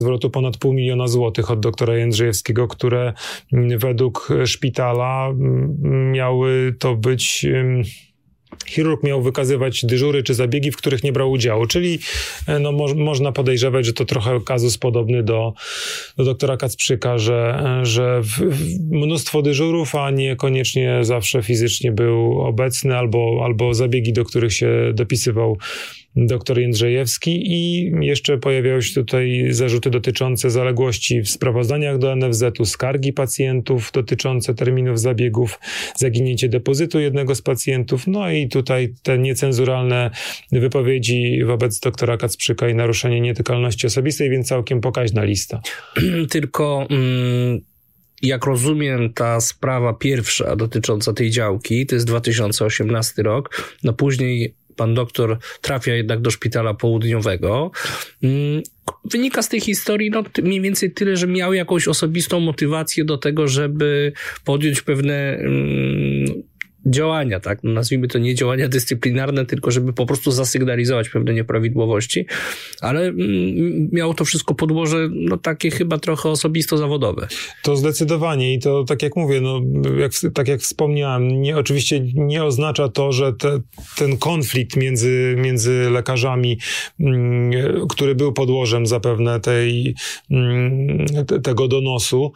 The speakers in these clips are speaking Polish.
zwrotu ponad 500 000 złotych od doktora Jędrzejewskiego, które według szpitala miały to być... Chirurg miał wykazywać dyżury czy zabiegi, w których nie brał udziału, czyli można podejrzewać, że to trochę kazus podobny do doktora Kacprzyka, że mnóstwo dyżurów, a niekoniecznie zawsze fizycznie był obecny, albo zabiegi, do których się dopisywał doktor Jędrzejewski. I jeszcze pojawiały się tutaj zarzuty dotyczące zaległości w sprawozdaniach do NFZ-u, skargi pacjentów dotyczące terminów zabiegów, zaginięcie depozytu jednego z pacjentów, no i tutaj te niecenzuralne wypowiedzi wobec doktora Kacprzyka i naruszenie nietykalności osobistej, więc całkiem pokaźna lista. Tylko... Jak rozumiem, ta sprawa pierwsza dotycząca tej działki, to jest 2018 rok, no później pan doktor trafia jednak do szpitala południowego. Wynika z tej historii mniej więcej tyle, że miał jakąś osobistą motywację do tego, żeby podjąć pewne działania, tak? Nazwijmy to nie działania dyscyplinarne, tylko żeby po prostu zasygnalizować pewne nieprawidłowości, ale miało to wszystko podłoże takie chyba trochę osobisto-zawodowe. To zdecydowanie i to tak jak mówię, tak jak wspomniałem, oczywiście nie oznacza to, że ten konflikt między lekarzami, który był podłożem zapewne tego donosu,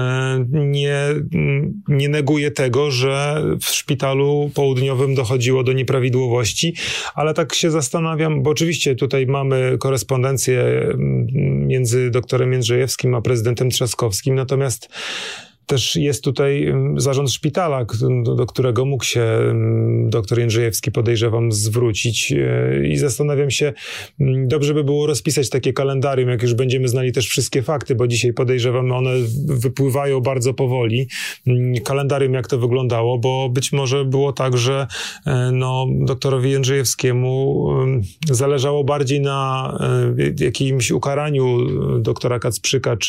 nie neguje tego, że w szpitalu południowym dochodziło do nieprawidłowości, ale tak się zastanawiam, bo oczywiście tutaj mamy korespondencję między doktorem Jędrzejewskim a prezydentem Trzaskowskim, natomiast też jest tutaj zarząd szpitala, do którego mógł się doktor Jędrzejewski, podejrzewam, zwrócić i zastanawiam się, dobrze by było rozpisać takie kalendarium, jak już będziemy znali też wszystkie fakty, bo dzisiaj podejrzewam, one wypływają bardzo powoli. Kalendarium, jak to wyglądało, bo być może było tak, że doktorowi Jędrzejewskiemu zależało bardziej na jakimś ukaraniu doktora Kacprzyka,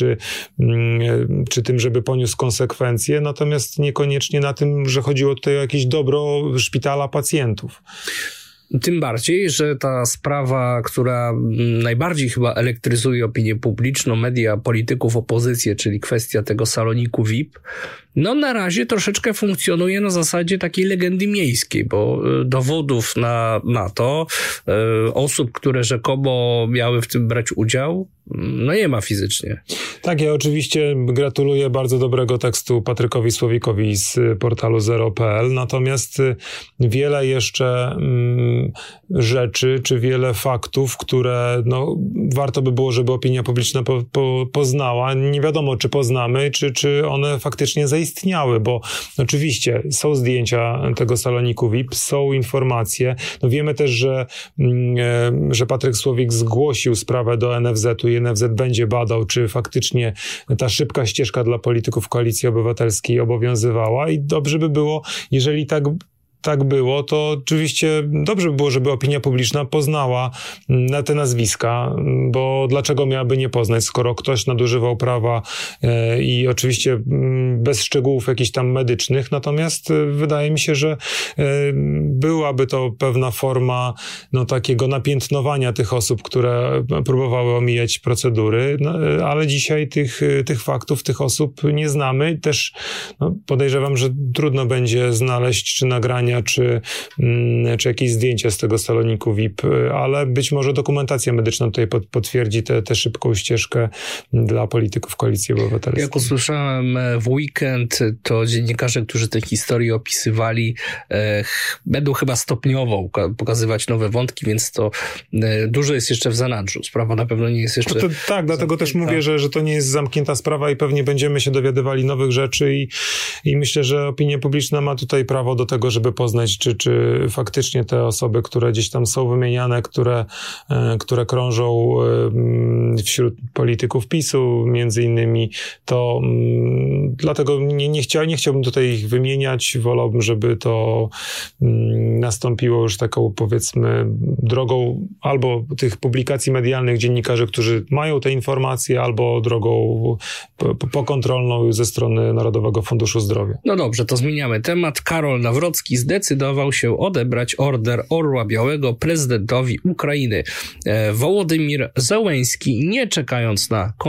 czy tym, żeby poniósł konsekwencje, natomiast niekoniecznie na tym, że chodziło tutaj o jakieś dobro szpitala, pacjentów. Tym bardziej, że ta sprawa, która najbardziej chyba elektryzuje opinię publiczną, media, polityków, opozycję, czyli kwestia tego saloniku VIP, na razie troszeczkę funkcjonuje na zasadzie takiej legendy miejskiej, bo dowodów na to, osób, które rzekomo miały w tym brać udział, nie ma fizycznie. Tak, ja oczywiście gratuluję bardzo dobrego tekstu Patrykowi Słowikowi z portalu zero.pl, natomiast wiele jeszcze rzeczy, czy wiele faktów, które warto by było, żeby opinia publiczna poznała. Nie wiadomo, czy poznamy, czy one faktycznie zaistniały, bo oczywiście są zdjęcia tego saloniku VIP, są informacje. Wiemy też, że Patryk Słowik zgłosił sprawę do NFZ-u i NFZ będzie badał, czy faktycznie ta szybka ścieżka dla polityków Koalicji Obywatelskiej obowiązywała i dobrze by było, jeżeli tak było, to oczywiście dobrze by było, żeby opinia publiczna poznała te nazwiska, bo dlaczego miałaby nie poznać, skoro ktoś nadużywał prawa i oczywiście bez szczegółów jakichś tam medycznych, natomiast wydaje mi się, że byłaby to pewna forma takiego napiętnowania tych osób, które próbowały omijać procedury, ale dzisiaj tych faktów, tych osób nie znamy. Też podejrzewam, że trudno będzie znaleźć czy nagrania, czy jakieś zdjęcia z tego saloniku VIP, ale być może dokumentacja medyczna tutaj potwierdzi tę szybką ścieżkę dla polityków Koalicji Obywatelskiej. Jak usłyszałem w weekend, to dziennikarze, którzy tę historię opisywali, będą chyba stopniowo pokazywać nowe wątki, więc to dużo jest jeszcze w zanadrzu. Sprawa na pewno nie jest jeszcze... Tak, dlatego też mówię, że to nie jest zamknięta sprawa i pewnie będziemy się dowiadywali nowych rzeczy i myślę, że opinia publiczna ma tutaj prawo do tego, żeby poznać, czy faktycznie te osoby, które gdzieś tam są wymieniane, które krążą wśród polityków PiS-u między innymi, to dlatego nie chciałbym tutaj ich wymieniać. Wolałbym, żeby to nastąpiło już taką, powiedzmy, drogą albo tych publikacji medialnych dziennikarzy, którzy mają te informacje, albo drogą pokontrolną ze strony Narodowego Funduszu Zdrowia. No dobrze, to zmieniamy temat. Karol Nawrocki z zdecydował się odebrać Order Orła Białego prezydentowi Ukrainy. Wołodymir Zełenski, nie czekając na